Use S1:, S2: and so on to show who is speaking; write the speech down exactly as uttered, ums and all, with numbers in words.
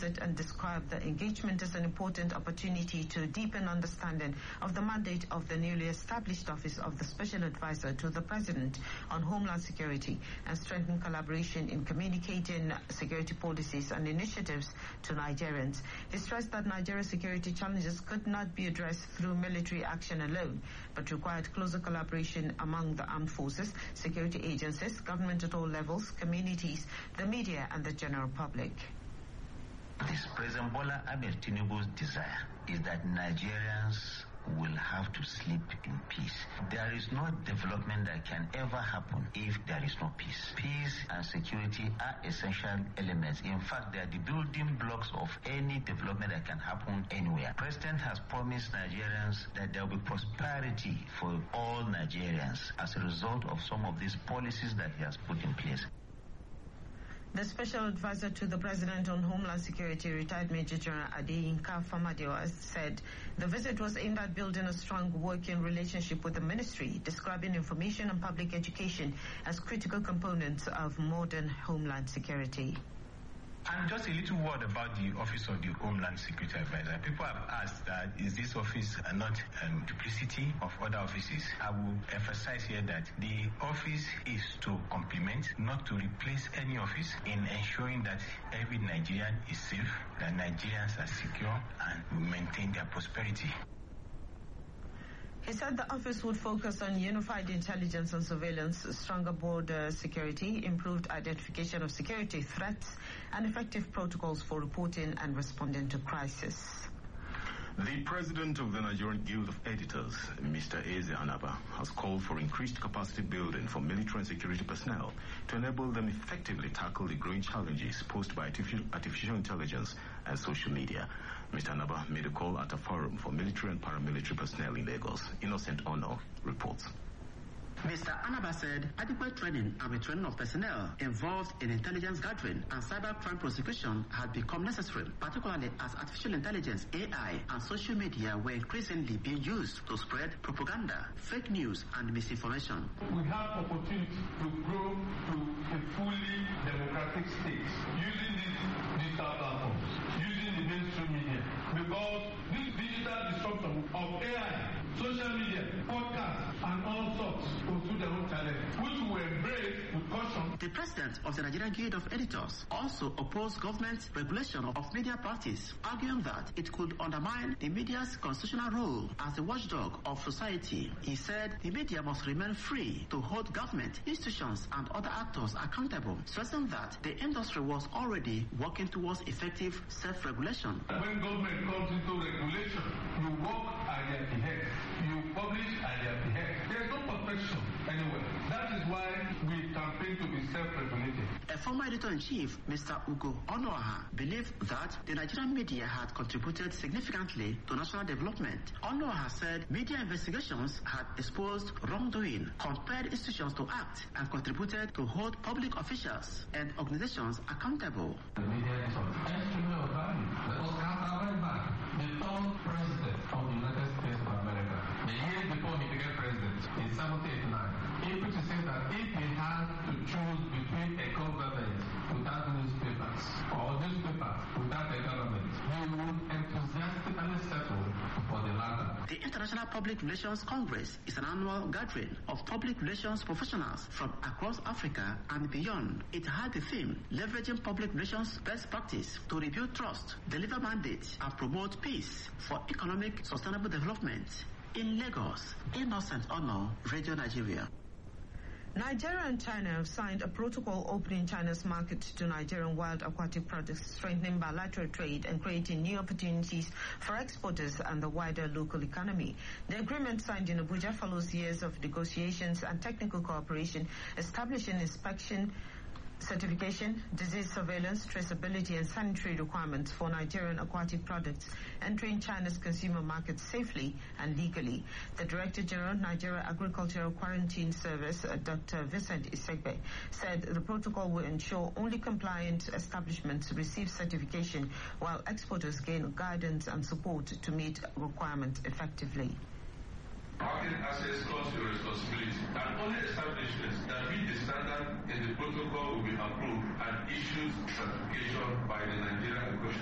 S1: visit and described the engagement as an important opportunity to deepen understanding of the mandate of the newly established Office of the Special Advisor to the President on Homeland Security and strengthen collaboration in communicating security policies and initiatives to Nigerians. He stressed that Nigeria's security challenges could not be addressed through military action alone, but required closer collaboration among the armed forces, security agencies, government at all levels, communities, the media, and the general public.
S2: This President Bola Ahmed Tinubu's desire is that Nigerians will have to sleep in peace. There is no development that can ever happen if there is no peace. Peace and security are essential elements. In fact, they are the building blocks of any development that can happen anywhere. The President has promised Nigerians that there will be prosperity for all Nigerians as a result of some of these policies that he has put in place.
S1: The Special Advisor to the President on Homeland Security, retired Major General Adeyinka Famadewa, said the visit was aimed at building a strong working relationship with the ministry, describing information and public education as critical components of modern Homeland Security.
S3: And just a little word about the Office of the Homeland Security Advisor. People have asked that is this office not um, duplicity of other offices? I will emphasize here that the office is to complement, not to replace any office, in ensuring that every Nigerian is safe, that Nigerians are secure and will maintain their prosperity.
S1: He said the office would focus on unified intelligence and surveillance, stronger border security, improved identification of security threats, and effective protocols for reporting and responding to crisis.
S4: The president of the Nigerian Guild of Editors, Mister Eze Anaba, has called for increased capacity building for military and security personnel to enable them effectively tackle the growing challenges posed by artificial, artificial intelligence and social media. Mister Anaba made a call at a forum for military and paramilitary personnel in Lagos. Innocent Ono reports.
S5: Mister Anaba said adequate training and retraining of personnel involved in intelligence gathering and cybercrime prosecution had become necessary, particularly as artificial intelligence, A I, and social media were increasingly being used to spread propaganda, fake news, and misinformation.
S6: We have opportunity to grow to a fully democratic state using these digital platforms, using the mainstream media, because this digital disruption of A I, social media, podcasts, and all sorts will do their own challenge, which we embrace with caution.
S5: The president of the Nigerian Guild of Editors also opposed government regulation of media practice, arguing that it could undermine the media's constitutional role as the watchdog of society. He said the media must remain free to hold government, institutions, and other actors accountable, stressing that the industry was already working towards effective self-regulation.
S6: When government comes into regulation, you work at their behest, you publish at their behest. There is no perfection anywhere. That is why we campaign to be self-regulated.
S5: A former editor-in-chief, Mister Ugo Onoaha, believed that the Nigerian media had contributed significantly to national development. Onoaha said media investigations had exposed wrongdoing, compelled institutions to act, and contributed to hold public officials and organizations accountable.
S6: The media is of extremely value. Let us count our way back. The third president of the United States of America, the year before he became president, in seventeen eighty-nine, he put to say that if he had to choose between a government without newspapers or newspapers without a government, he would enthusiastically settle for the latter.
S5: The International Public Relations Congress is an annual gathering of public relations professionals from across Africa and beyond. It had the theme, leveraging public relations best practice to rebuild trust, deliver mandates, and promote peace for economic sustainable development. In Lagos, Innocent Ono, Radio Nigeria.
S1: Nigeria and China have signed a protocol opening China's market to Nigerian wild aquatic products, strengthening bilateral trade and creating new opportunities for exporters and the wider local economy. The agreement signed in Abuja follows years of negotiations and technical cooperation, establishing inspection, certification, disease surveillance, traceability, and sanitary requirements for Nigerian aquatic products entering China's consumer market safely and legally. The Director General, Nigeria Agricultural Quarantine Service, uh, Doctor Vincent Isegbe, said the protocol will ensure only compliant establishments receive certification, while exporters gain guidance and support to meet requirements effectively.
S7: Market access comes with responsibility, and only establishments that meet the standard in the protocol will be approved and issued certification by the Nigerian Agricultural